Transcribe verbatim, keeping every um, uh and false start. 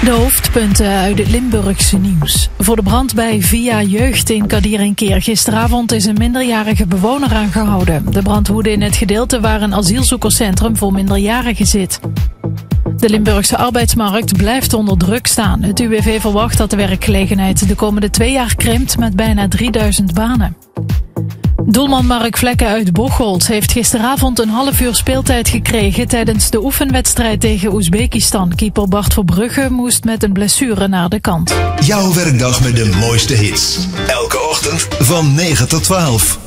De hoofdpunten uit het Limburgse nieuws. Voor de brand bij Via Jeugd in Kadierenkeer gisteravond is een minderjarige bewoner aangehouden. De brand woedde in het gedeelte waar een asielzoekerscentrum voor minderjarigen zit. De Limburgse arbeidsmarkt blijft onder druk staan. Het U W V verwacht dat de werkgelegenheid de komende twee jaar krimpt met bijna drieduizend banen. Doelman Mark Vlekken uit Bocholt heeft gisteravond een half uur speeltijd gekregen tijdens de oefenwedstrijd tegen Oezbekistan. Keeper Bart Verbrugge moest met een blessure naar de kant. Jouw werkdag met de mooiste hits. Elke ochtend van negen tot twaalf.